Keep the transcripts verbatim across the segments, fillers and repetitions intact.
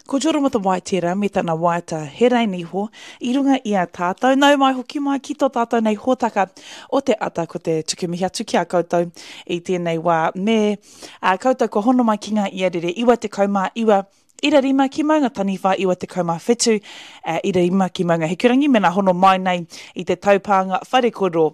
Ko Joro mo te waitera me tana waita he rei niho, I runga i a tātou, nau mai hoki mai ki tō tātou nei hōtaka o te ata ko te tukumihi atu ki a koutou I tēnei wā me a koutou ko hono mai ki ngā iarere iwa te kaumā iwa ira rima ki maunga taniwha iwa te kaumā whetu, uh, ira rima ki maunga hekurangi, mena hono mai nei I te taupānga whare koro.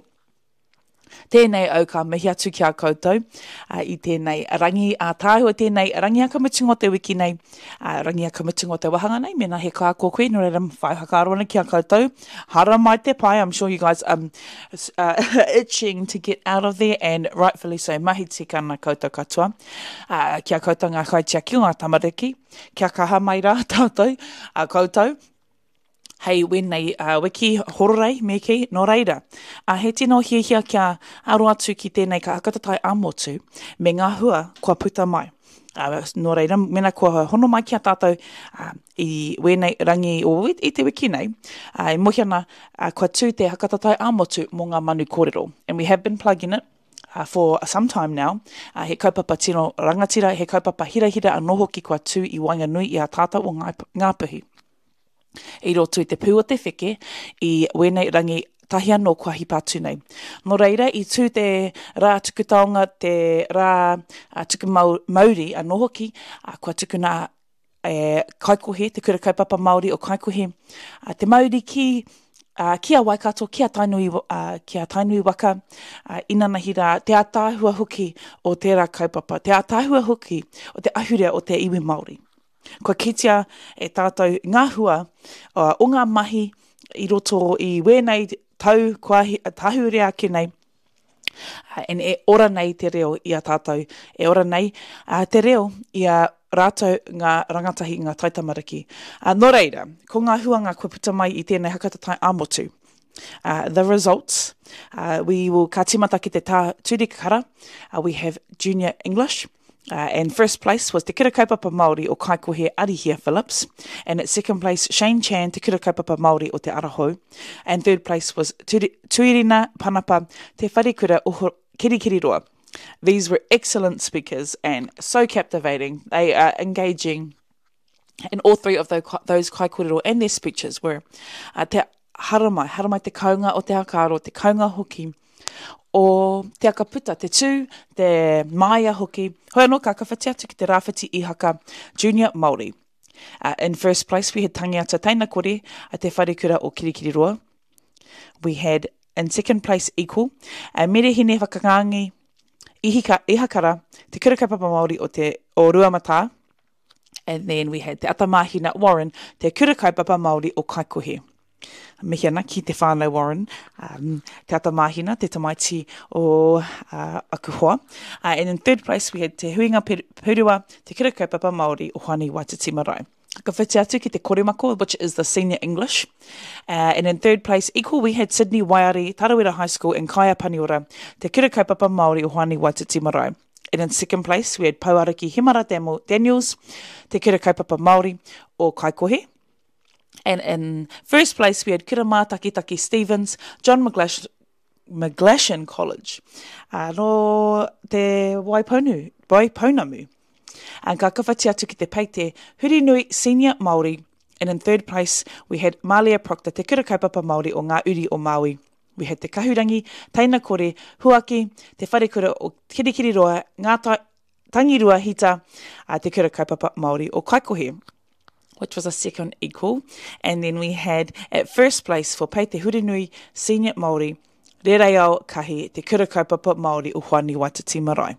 Tēnei au ka mihi atu ki a koutou, uh, I tēnei rangi a tāhua, tēnei rangi a kamitungo te wiki nei, uh, rangi a kamitungo te wahanga nei, mena he kā ko koe, no reira whai hakaroana ki a koutou, hara mai te pai, I'm sure you guys are um, uh, itching to get out of there, and rightfully so, mahi tika na koutou katoa, uh, ki a koutou ngā kaitia ki o ngā tamariki, kia kaha mai rā tātou, a koutou, hei wenei uh, wiki hororei me ki no reira. Uh, he tino hiahia kia aro atu ki tēnei ka akatatai amotu me ngā hua kua puta mai. Uh, no reira, mena kua hono mai ki a tātou uh, I wenei rangi o I, I te wiki nei. Uh, I mohi ana uh, kua tū te hakatatai amotu mō ngā manu kōrero. And we have been plugging it Uh, for some time now. Uh, he kaupapa tino rangatira, he kaupapa hirahira anoho ki kua tū I Wainganui I a tātou o ngā, Ngāpuhi. I roto I te pū o te wheke, I wenei rangi tahi anō kua hipatu nei. No reira, I tū te rā tukutaonga, te rā uh, tuku mau, Mauri anō hoki, uh, kua tuku nā e, kaikohe, te kura kaupapa Māori o kaikohe, uh, te Māori ki Uh, kia Waikato, kia tainui, uh, kia tainui waka, uh, inanahi rā, te ātāhua hoki o tērā kaupapa, te ātāhua hoki o te ahurea o te iwi Māori. Kua kitia e tātou ngā hua uh, o ngā mahi I roto I wēnei tau kua tahurea ki nei, uh, en e ora nei te reo I a tātou, e ora nei uh, te reo I a rātou ngā rangatahi ngā taitamariki. Uh, no reira, ko ngā huanga kua puta mai I tēnei hakatatai āmotu. Uh, the results, uh, we will ka timata ki te tā tūrikakara. Uh, we have Junior English. Uh, and first place was Te Kura Kaupapa Māori o Kaikohe Arihia Phillips. And at second place, Shane Chan, Te Kura Kaupapa Māori o Te Arahau. And third place was Tuirina Panapa, Te Wharekura o Kirikiriroa. These were excellent speakers and so captivating. They are engaging, and all three of those, those kai kōrero and their speeches were uh, te haramai, haramai te kaunga o te hakaro, te kaunga hoki, o te akaputa, te tū, te maia hoki. Hoi anō ka kawhati atu ki te rāwhiti I haka Junior Māori. Uh, in first place, we had Tangiata Taina Kore, a te wharekura o Kirikiriroa. We had, in second place, Equal, a Merehine Whakangangi, Ihika, Ihakara, Te Kura Kaupapa Māori o te o Ruamatā, and then we had Te Atamahina Warren, Te Kura Kaupapa Māori o Kaikohe. Mihi ana ki te whānau Warren, um, Te Atamahina, Te Tamaiti o uh, Akuhoa. Uh, and in third place we had Te Huinga Purua, Te Kura Kaupapa Māori o Hāni Waititi Marae. Ka whiti atu ki te Koremako, which is the Senior English. Uh, and in third place, equal, we had Sydney Waiari, Tarawera High School, and Kaia Paniora, Te Kura Kaupapa Māori o Hāni Waititi Marae. And in second place, we had Pauariki Himara Daniels, Te Kura Kaupapa Māori o Kaikohe. And in first place, we had Kirama Takitaki Stevens, John McGlash, McGlashan College, uh, no te Waiponu, Waipounamu. And ka kawhati atu ki te peite Hurinui Senior Māori. And in third place, we had Malia Proctor, Te Kura Kaupapa Māori o Ngā Uri o Maui. We had Te Kahurangi, Taina Kore, Huaki, Te Wharekura o Kirikiriroa, Ngā ta Tangirua Hita, uh, Te Kura Kaupapa Māori o Kaikohe, which was a second equal. And then we had at first place for Peite Hurinui Senior Māori, Rereo Kahi, Te Kura Kaupapa Māori o Hāni Waititi Marae.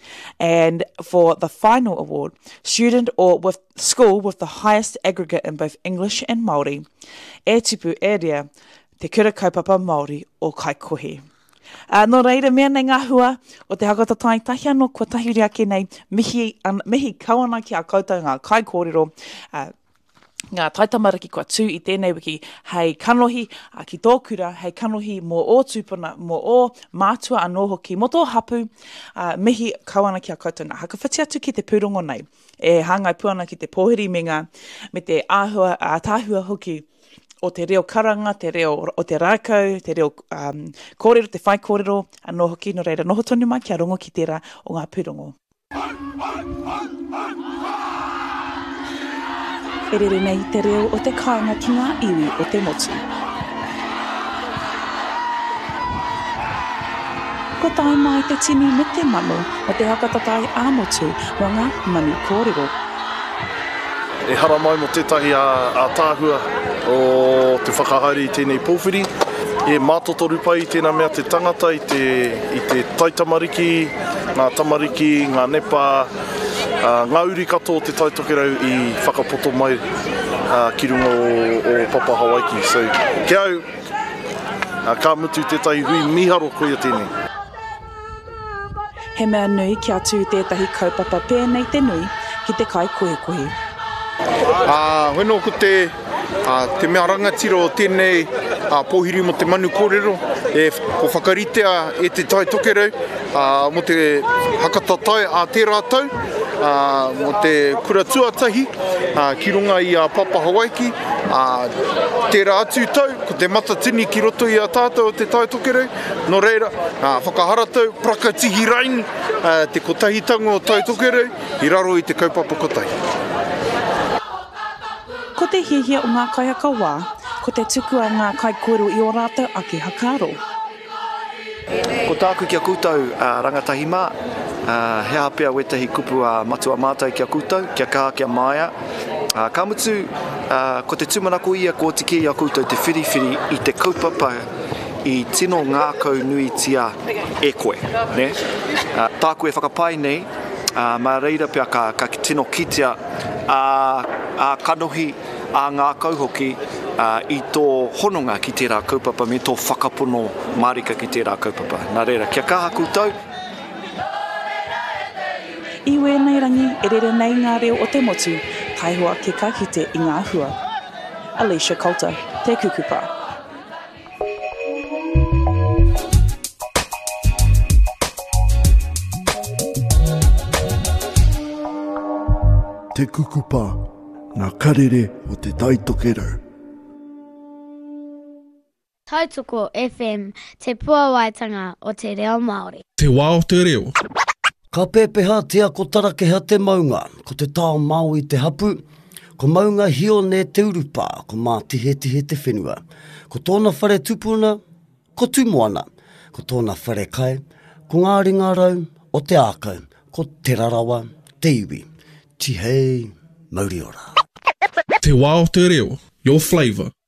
And for the final award, student or with school with the highest aggregate in both English and Māori, e tupu e rea Te Kura Kaupapa Māori o Kaikohe. Uh, no reira, mea nei ngā hua o te hakatatai tahi anō kua tahiuri ake nei mihi, an, mihi kawana ki a koutou ngā kai kōrero, uh, ngā taitamariki kua tū I tēnei wiki, hei kanohi uh, ki tō kura, hei kanohi mō o tūpuna, mō o mātua anō hoki, mō tō hapu, uh, mihi kawana ki a koutou ngā hakawhati atu ki te pūrongo nei, e hāngai puana ki te pōhiri me ngā, me te āhua, uh, tāhua hoki, o te reo karanga, te reo o te rākau, te reo um, kōrero, te whai kōrero, anō hoki no reira noho tonu mai kia rongo ki tērā o ngā pūrongo. E rere nei te reo o te kāinga ki ngā iwi o te motu. Ko tai mai te tini me te mano o te hakatatai ā-motu o ngā manu kōrero. E hara mai mo tētahi a, a tāhua o te whakahaere i tēnei pōwhiri. E mātotoru pai i tēnā mea te tangata i te, i te taitamariki, ngā tamariki, ngā nepa, uh, ngā uri katoa te taitokerau i whakapoto mai uh, ki runga o, o Papa Hawaiki. So, ke au, uh, ka mutu tētahi hui miharo koia tēnei. He mea nui ki atu tētahi kaupapa pēnei te nui ki te kai koe koe. Uh, Whenua ko te, uh, te mea rangatira o tēnei uh, pōhiri mo te manu kōrero, e ko whakaritea e te tai tokerau, uh, mo te hakatatai a te rātau, uh, mo te kura tuatahi, uh, ki runga i a Papa Hawaiki, uh, tērā atu tau, ko te matatini ki roto i a tātou o te tai tokerau, no reira, uh, whakaharatau, prakatihi raini, uh, te kotahitango o tai tokerau, i raro i te kaupapa kotahi. Ko te hihia o ngā kaiaka wā, ko te tuku a ngā kai koero i o rātou ake hakaro. Ko tāku kia koutou uh, rangatahi mā, uh, he hapea wetahi kupu a uh, matua mātai kia koutou, kia kaha kia maia. Uh, ka mutu, uh, ko te tumanako ia ko te ki a koutou te whiriwhiri i te kaupapa i tino ngākau nui tia e koe. Ne? Uh, tāku e whakapai nei, uh, mā reira pia ka, ka tino kitea a, a kanohi a ngā kauhoki uh, i tō hononga ki tērā kaupapa me tō whakapono marika ki tērā kaupapa. Nā reira, kia kaha koutou. I wēnei rangi e rere nei ngā reo o te motu, taihoa ke kakite i ngā hua. Alicia Coulter, Te Kukupa. Te kukupa, ngā karere o te taitokerau. Tautoko F M, te puawaitanga o te reo Māori. Te wā o te reo. Ka pēpeha tia ko tarakeha te maunga, ko te tāo mau i te hapu, ko maunga hio ne te urupa, ko mā tihe tihe te whenua. Ko tōna whare tupuna, ko tūmoana, ko tōna whare kai, ko ngā ringa rau o te ākau, ko te rarawa, te iwi. Ti hei, mauri ora. Te wā o te reo, your flavour.